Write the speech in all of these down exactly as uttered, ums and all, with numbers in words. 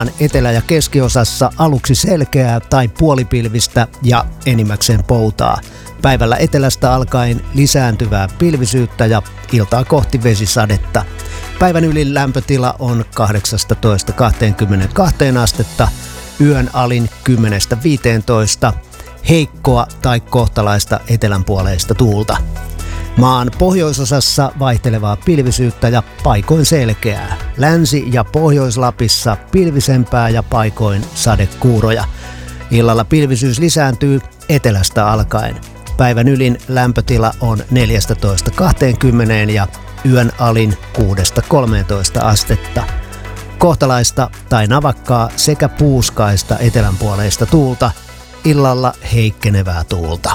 Etelä- ja keskiosassa aluksi selkeää tai puolipilvistä ja enimmäkseen poutaa. Päivällä etelästä alkaen lisääntyvää pilvisyyttä ja iltaa kohti vesisadetta. Päivän ylin lämpötila on kahdeksastatoista kaksikymmentäkaksi astetta, yön alin kymmenestä viiteentoista, heikkoa tai kohtalaista etelänpuoleista tuulta. Maan pohjoisosassa vaihtelevaa pilvisyyttä ja paikoin selkeää. Länsi- ja Pohjois-Lapissa pilvisempää ja paikoin sadekuuroja. Illalla pilvisyys lisääntyy etelästä alkaen. Päivän ylin lämpötila on neljästätoista kaksikymmentä ja yön alin kuudesta kolmeentoista astetta. Kohtalaista tai navakkaa sekä puuskaista etelänpuoleista tuulta. Illalla heikkenevää tuulta.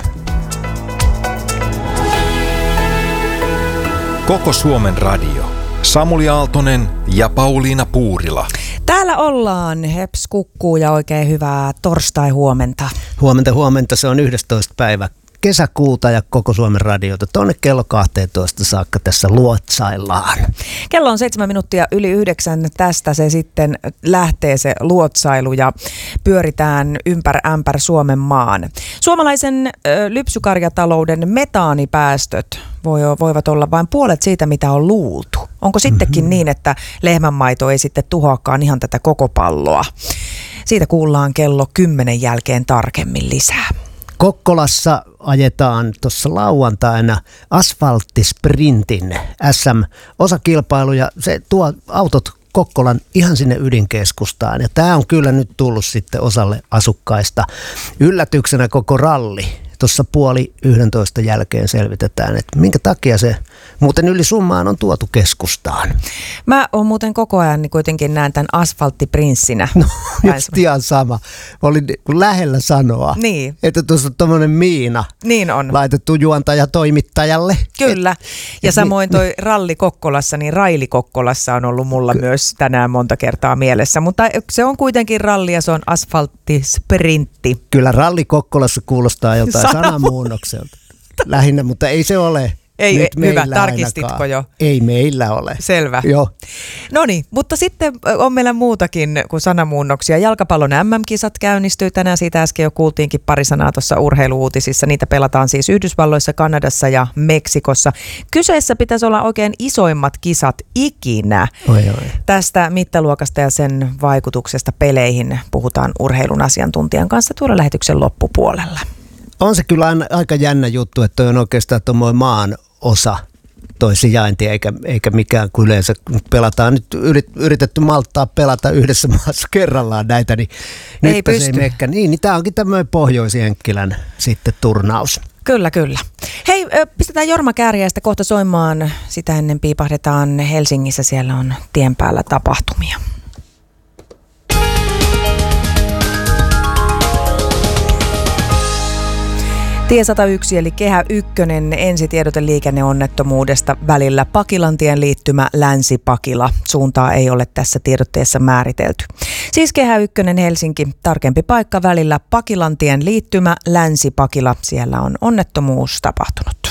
Koko Suomen radio. Samuli Aaltonen ja Pauliina Puurila. Täällä ollaan. Heps kukkuu ja oikein hyvää torstai-huomenta. Huomenta, huomenta. Se on yhdestoista päivä kesäkuuta ja Koko Suomen radiota. Tuonne kello kaksitoista saakka tässä luotsaillaan. Kello on seitsemän minuuttia yli yhdeksän. Tästä se sitten lähtee se luotsailu ja pyöritään ympär ämpär Suomen maan. Suomalaisen ö, lypsykarjatalouden metaanipäästöt voi, voivat olla vain puolet siitä, mitä on luultu. Onko sittenkin mm-hmm. niin, että lehmänmaito ei sitten tuhoakaan ihan tätä koko palloa? Siitä kuullaan kello kymmenen jälkeen tarkemmin lisää. Kokkolassa ajetaan tuossa lauantaina asfalttisprintin S M-osakilpailu ja se tuo autot Kokkolan ihan sinne ydinkeskustaan. Ja tämä on kyllä nyt tullut sitten osalle asukkaista yllätyksenä koko ralli. Tuossa puoli yhdentoista jälkeen selvitetään, että minkä takia se muuten yli summaan on tuotu keskustaan. Mä oon muuten koko ajan niin kuitenkin näen tämän asfalttiprinssinä. No just ihan sama. Olin lähellä sanoa, niin. Että tuossa on tommoinen miina niin on. laitettu juontaja toimittajalle. Kyllä. Et, ja et samoin toi niin. ralli Kokkolassa, niin Raili Kokkolassa on ollut mulla Ky- myös tänään monta kertaa mielessä. Mutta se on kuitenkin ralli ja se on asfalttisprintti. Kyllä ralli Kokkolassa kuulostaa joltain sanamuunnokselta. Lähinnä, mutta ei se ole. Ei, nyt hyvä, tarkistitko ainakaan. jo? Ei meillä ole. Selvä. Joo. Noniin, mutta sitten on meillä muutakin kuin sanamuunnoksia. Jalkapallon M M-kisat käynnistyy tänään, siitä äsken jo kuultiinkin pari sanaa tuossa urheiluuutisissa. Niitä pelataan siis Yhdysvalloissa, Kanadassa ja Meksikossa. Kyseessä pitäisi olla oikein isoimmat kisat ikinä. Oi, oi. Tästä mittaluokasta ja sen vaikutuksesta peleihin puhutaan urheilun asiantuntijan kanssa tuolla lähetyksen loppupuolella. On se kyllä aika jännä juttu, että toi on oikeastaan tuommoinen maan osa toi sijainti, eikä, eikä mikään kuin yleensä pelataan. Nyt yritetty malttaa pelata yhdessä maassa kerrallaan näitä, niin nyt se ei mekkä. Niin, niin tämä onkin tämmöinen Pohjois-Jenkkilän sitten turnaus. Kyllä, kyllä. Hei, pistetään Jorma Kääriäistä kohta soimaan. Sitä ennen piipahdetaan Helsingissä, siellä on tien päällä tapahtumia. Tie sata yksi eli Kehä ykkönen, ensitiedote liikenneonnettomuudesta välillä Pakilantien liittymä Länsi-Pakila. Suuntaa ei ole tässä tiedotteessa määritelty. Siis Kehä ykkönen Helsinki, tarkempi paikka välillä Pakilantien liittymä Länsi-Pakila. Siellä on onnettomuus tapahtunut.